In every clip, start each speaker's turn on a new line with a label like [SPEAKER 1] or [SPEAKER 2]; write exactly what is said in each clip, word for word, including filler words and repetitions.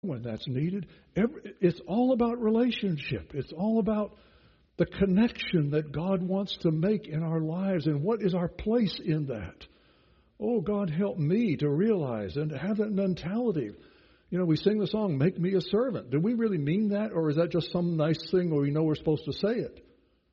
[SPEAKER 1] when that's needed. Every, it's all about relationship. It's all about the connection that God wants to make in our lives and what is our place in that. Oh, God, help me to realize and to have that mentality. You know, we sing the song, "Make me a servant." Do we really mean that, or is that just some nice thing where we know we're supposed to say it?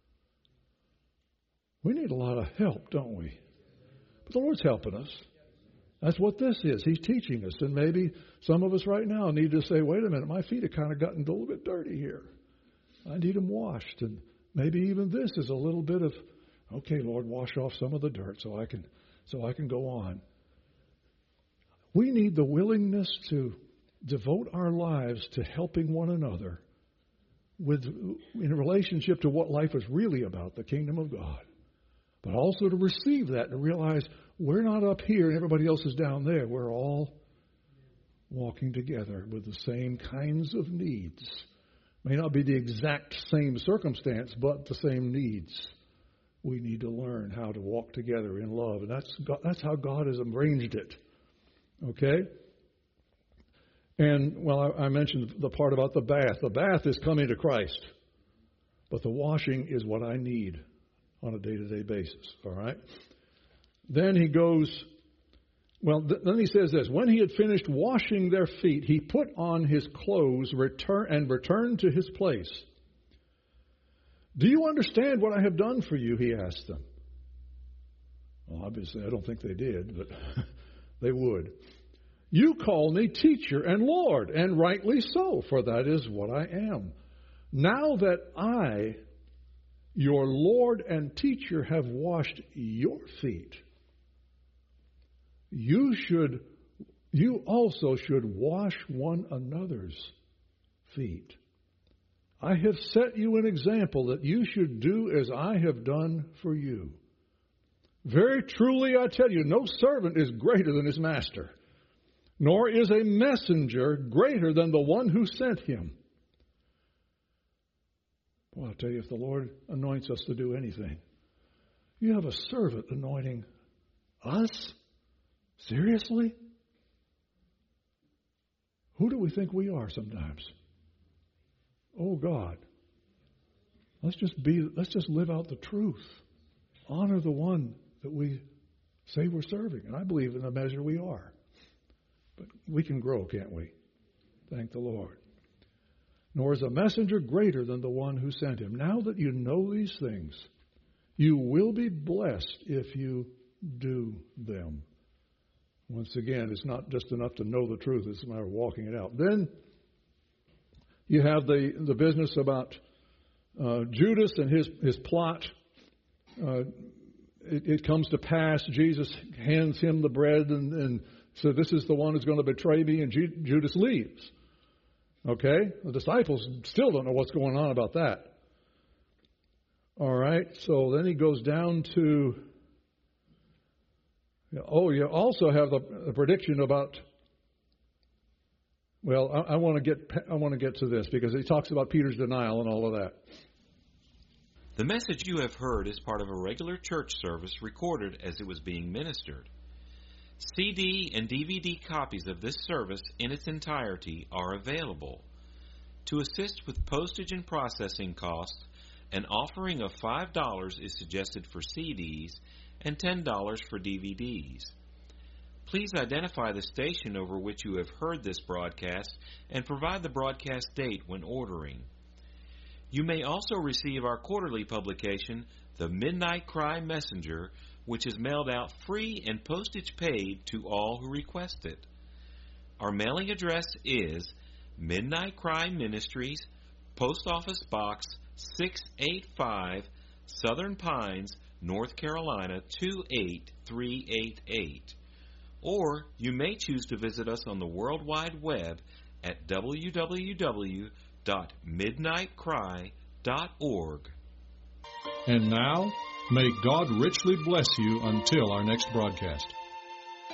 [SPEAKER 1] We need a lot of help, don't we? But the Lord's helping us. That's what this is. He's teaching us. And maybe some of us right now need to say, wait a minute, my feet have kind of gotten a little bit dirty here. I need them washed. And maybe even this is a little bit of, okay, Lord, wash off some of the dirt so I can so I can go on. We need the willingness to devote our lives to helping one another with in relationship to what life is really about, the kingdom of God. But also to receive that and realize we're not up here and everybody else is down there. We're all walking together with the same kinds of needs. May not be the exact same circumstance, but the same needs. We need to learn how to walk together in love. And that's God, that's how God has arranged it. Okay? And, well, I, I mentioned the part about the bath. The bath is coming to Christ. But the washing is what I need on a day-to-day basis. All right? Then he goes, well, th- then he says this. When he had finished washing their feet, he put on his clothes return, and returned to his place. Do you understand what I have done for you? He asked them. Well, obviously, I don't think they did, but they would. You call me teacher and Lord, and rightly so, for that is what I am. Now that I, your Lord and teacher, have washed your feet, you should, you also should wash one another's feet. I have set you an example that you should do as I have done for you. Very truly I tell you, no servant is greater than his master, nor is a messenger greater than the one who sent him. Well, I'll tell you, if the Lord anoints us to do anything, you have a servant anointing us? Seriously? Who do we think we are sometimes? Oh, God. Let's just be, let's just live out the truth. Honor the one that we say we're serving. And I believe in a measure we are. But we can grow, can't we? Thank the Lord. Nor is a messenger greater than the one who sent him. Now that you know these things, you will be blessed if you do them. Once again, it's not just enough to know the truth. It's a matter of walking it out. Then you have the, the business about uh, Judas and his, his plot. Uh, it, it comes to pass. Jesus hands him the bread and, and so this is the one who's going to betray me, and Ju- Judas leaves. Okay? The disciples still don't know what's going on about that. All right? So then he goes down to, oh, you also have the, the prediction about, well, I, I want to get I want to get to this because he talks about Peter's denial and all of that.
[SPEAKER 2] The message you have heard is part of a regular church service recorded as it was being ministered. C D and D V D copies of this service in its entirety are available. To assist with postage and processing costs, an offering of five dollars is suggested for C Ds and ten dollars for D V Ds. Please identify the station over which you have heard this broadcast and provide the broadcast date when ordering. You may also receive our quarterly publication, The Midnight Cry Messenger, which is mailed out free and postage paid to all who request it. Our mailing address is Midnight Cry Ministries, Post Office Box six eighty-five, Southern Pines, North Carolina two eight three eight eight. Or you may choose to visit us on the World Wide Web at w w w dot midnight cry dot org.
[SPEAKER 3] And now, may God richly bless you until our next broadcast.